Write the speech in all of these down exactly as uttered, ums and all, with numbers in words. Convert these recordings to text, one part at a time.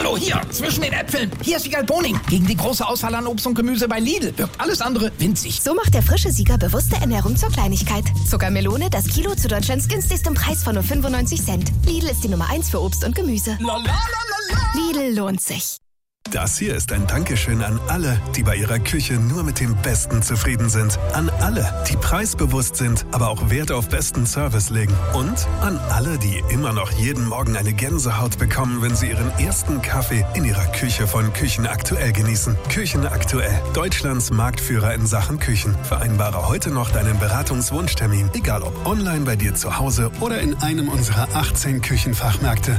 Hallo, hier, zwischen den Äpfeln. Hier ist Siegal Boning. Gegen die große Auswahl an Obst und Gemüse bei Lidl wirkt alles andere winzig. So macht der frische Sieger bewusste Ernährung zur Kleinigkeit. Zuckermelone, das Kilo zu Deutschlands günstigstem Preis von nur fünfundneunzig Cent. Lidl ist die Nummer eins für Obst und Gemüse. La, la, la, la, la. Lidl lohnt sich. Das hier ist ein Dankeschön an alle, die bei ihrer Küche nur mit dem Besten zufrieden sind. An alle, die preisbewusst sind, aber auch Wert auf besten Service legen. Und an alle, die immer noch jeden Morgen eine Gänsehaut bekommen, wenn sie ihren ersten Kaffee in ihrer Küche von Küchen Aktuell genießen. Küchen Aktuell, Deutschlands Marktführer in Sachen Küchen. Vereinbare heute noch deinen Beratungswunschtermin, egal ob online bei dir zu Hause oder in einem unserer achtzehn Küchenfachmärkte.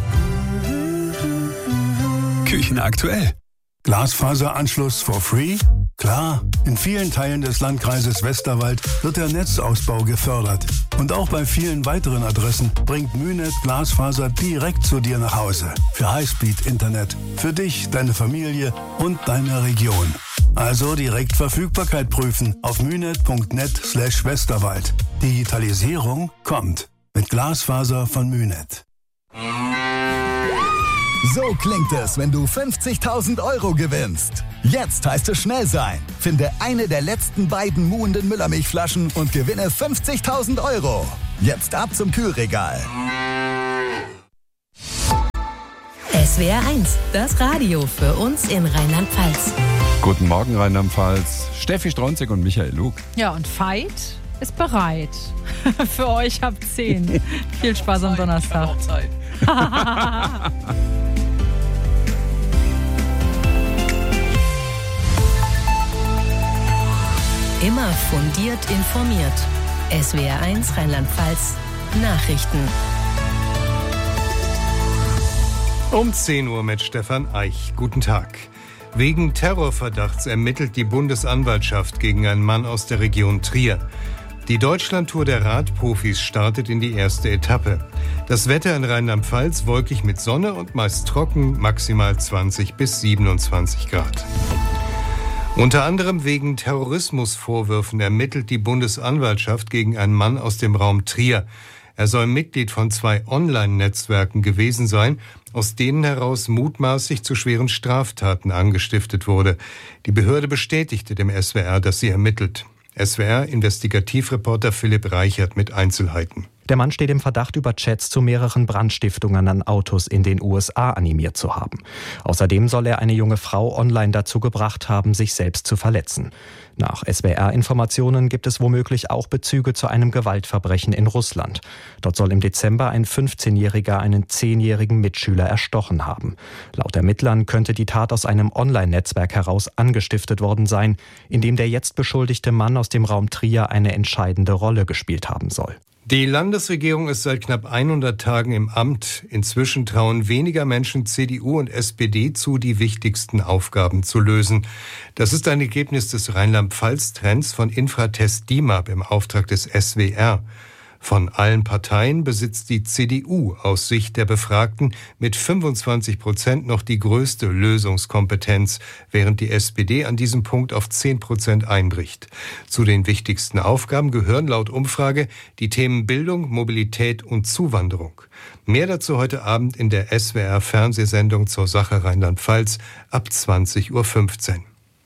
Küchen Aktuell. Glasfaseranschluss for free? Klar, in vielen Teilen des Landkreises Westerwald wird der Netzausbau gefördert. Und auch bei vielen weiteren Adressen bringt Münet Glasfaser direkt zu dir nach Hause. Für Highspeed-Internet. Für dich, deine Familie und deine Region. Also direkt Verfügbarkeit prüfen auf münet.net slash Westerwald. Digitalisierung kommt. Mit Glasfaser von Münet. So klingt es, wenn du fünfzigtausend Euro gewinnst. Jetzt heißt es schnell sein. Finde eine der letzten beiden muhenden Müllermilchflaschen und gewinne fünfzigtausend Euro. Jetzt ab zum Kühlregal. S W R eins, das Radio für uns in Rheinland-Pfalz. Guten Morgen Rheinland-Pfalz. Steffi Stronzig und Michael Lug. Ja, und Veit ist bereit. Für euch ab zehn. Viel Spaß am Donnerstag. Ich hab auch Zeit. Immer fundiert informiert. S W R eins Rheinland-Pfalz Nachrichten. Um zehn Uhr mit Stefan Eich. Guten Tag. Wegen Terrorverdachts ermittelt die Bundesanwaltschaft gegen einen Mann aus der Region Trier. Die Deutschlandtour der Radprofis startet in die erste Etappe. Das Wetter in Rheinland-Pfalz wolkig mit Sonne und meist trocken, maximal zwanzig bis siebenundzwanzig Grad. Unter anderem wegen Terrorismusvorwürfen ermittelt die Bundesanwaltschaft gegen einen Mann aus dem Raum Trier. Er soll Mitglied von zwei Online-Netzwerken gewesen sein, aus denen heraus mutmaßlich zu schweren Straftaten angestiftet wurde. Die Behörde bestätigte dem S W R, dass sie ermittelt. S W R-Investigativreporter Philipp Reichert mit Einzelheiten. Der Mann steht im Verdacht, über Chats zu mehreren Brandstiftungen an Autos in den U S A animiert zu haben. Außerdem soll er eine junge Frau online dazu gebracht haben, sich selbst zu verletzen. Nach S W R-Informationen gibt es womöglich auch Bezüge zu einem Gewaltverbrechen in Russland. Dort soll im Dezember ein fünfzehnjähriger einen zehnjährigen Mitschüler erstochen haben. Laut Ermittlern könnte die Tat aus einem Online-Netzwerk heraus angestiftet worden sein, in dem der jetzt beschuldigte Mann aus dem Raum Trier eine entscheidende Rolle gespielt haben soll. Die Landesregierung ist seit knapp hundert Tagen im Amt. Inzwischen trauen weniger Menschen C D U und S P D zu, die wichtigsten Aufgaben zu lösen. Das ist ein Ergebnis des Rheinland-Pfalz-Trends von Infratest D I M A P im Auftrag des S W R. Von allen Parteien besitzt die C D U aus Sicht der Befragten mit fünfundzwanzig Prozent noch die größte Lösungskompetenz, während die S P D an diesem Punkt auf zehn Prozent einbricht. Zu den wichtigsten Aufgaben gehören laut Umfrage die Themen Bildung, Mobilität und Zuwanderung. Mehr dazu heute Abend in der S W R-Fernsehsendung zur Sache Rheinland-Pfalz ab zwanzig Uhr fünfzehn.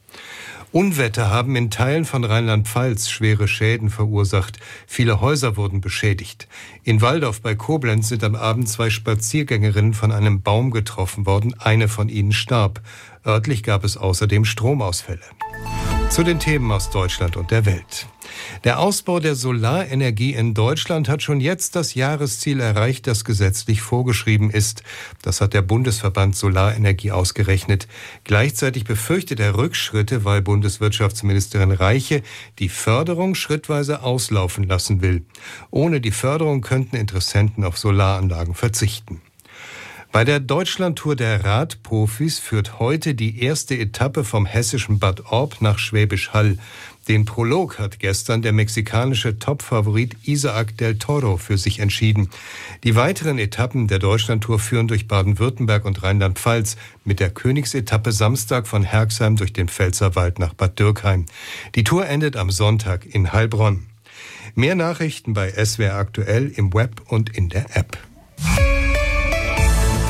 Unwetter haben in Teilen von Rheinland-Pfalz schwere Schäden verursacht. Viele Häuser wurden beschädigt. In Walldorf bei Koblenz sind am Abend zwei Spaziergängerinnen von einem Baum getroffen worden. Eine von ihnen starb. Örtlich gab es außerdem Stromausfälle. Zu den Themen aus Deutschland und der Welt. Der Ausbau der Solarenergie in Deutschland hat schon jetzt das Jahresziel erreicht, das gesetzlich vorgeschrieben ist. Das hat der Bundesverband Solarenergie ausgerechnet. Gleichzeitig befürchtet er Rückschritte, weil Bundeswirtschaftsministerin Reiche die Förderung schrittweise auslaufen lassen will. Ohne die Förderung könnten Interessenten auf Solaranlagen verzichten. Bei der Deutschlandtour der Radprofis führt heute die erste Etappe vom hessischen Bad Orb nach Schwäbisch Hall. Den Prolog hat gestern der mexikanische Topfavorit Isaac del Toro für sich entschieden. Die weiteren Etappen der Deutschlandtour führen durch Baden-Württemberg und Rheinland-Pfalz mit der Königsetappe Samstag von Herxheim durch den Pfälzerwald nach Bad Dürkheim. Die Tour endet am Sonntag in Heilbronn. Mehr Nachrichten bei S W R aktuell im Web und in der App.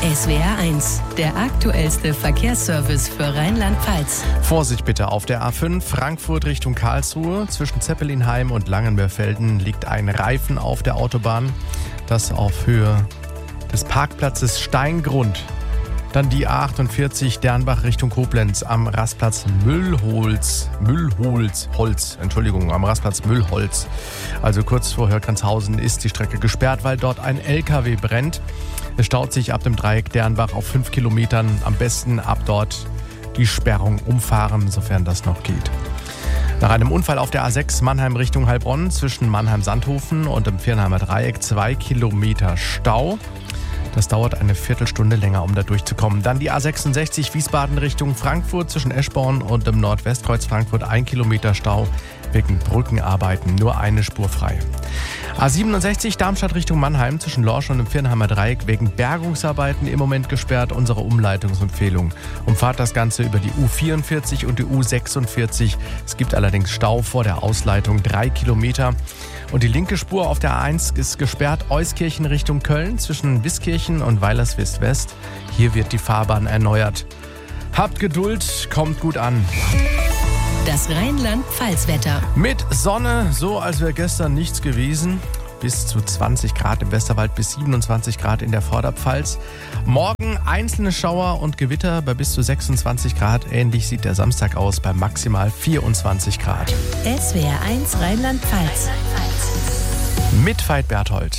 S W R eins, der aktuellste Verkehrsservice für Rheinland-Pfalz. Vorsicht bitte auf der A fünf Frankfurt Richtung Karlsruhe. Zwischen Zeppelinheim und Langenberfelden liegt ein Reifen auf der Autobahn. Das auf Höhe des Parkplatzes Steingrund. Dann die A achtundvierzig Dernbach Richtung Koblenz am Rastplatz Müllholz. Müllholz, Holz, Entschuldigung, am Rastplatz Müllholz. Also kurz vor Hörgrenzhausen ist die Strecke gesperrt, weil dort ein L K W brennt. Es staut sich ab dem Dreieck Dernbach auf fünf Kilometern. Am besten ab dort die Sperrung umfahren, sofern das noch geht. Nach einem Unfall auf der A sechs Mannheim Richtung Heilbronn zwischen Mannheim-Sandhofen und dem Viernheimer Dreieck zwei Kilometer Stau. Das dauert eine Viertelstunde länger, um da durchzukommen. Dann die A sechsundsechzig Wiesbaden Richtung Frankfurt zwischen Eschborn und dem Nordwestkreuz Frankfurt ein Kilometer Stau wegen Brückenarbeiten, nur eine Spur frei. A siebenundsechzig Darmstadt Richtung Mannheim zwischen Lorsch und dem Viernheimer Dreieck wegen Bergungsarbeiten im Moment gesperrt. Unsere Umleitungsempfehlung. Umfahrt das Ganze über die U vierundvierzig und die U sechsundvierzig. Es gibt allerdings Stau vor der Ausleitung, drei Kilometer. Und die linke Spur auf der A eins ist gesperrt, Euskirchen Richtung Köln zwischen Wiskirchen und Weilerswist-West. Hier wird die Fahrbahn erneuert. Habt Geduld, kommt gut an. Das Rheinland-Pfalz-Wetter. Mit Sonne, so als wäre gestern nichts gewesen. Bis zu zwanzig Grad im Westerwald, bis siebenundzwanzig Grad in der Vorderpfalz. Morgen einzelne Schauer und Gewitter bei bis zu sechsundzwanzig Grad. Ähnlich sieht der Samstag aus bei maximal vierundzwanzig Grad. S W R eins Rheinland-Pfalz. Mit Veit Berthold.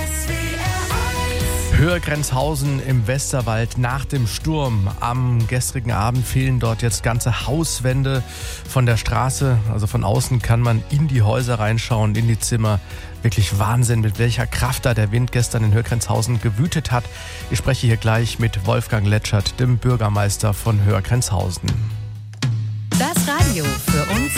Hörgrenzhausen im Westerwald nach dem Sturm. Am gestrigen Abend fehlen dort jetzt ganze Hauswände von der Straße. Also von außen kann man in die Häuser reinschauen, in die Zimmer. Wirklich Wahnsinn, mit welcher Kraft da der Wind gestern in Hörgrenzhausen gewütet hat. Ich spreche hier gleich mit Wolfgang Letschert, dem Bürgermeister von Hörgrenzhausen. Das Radio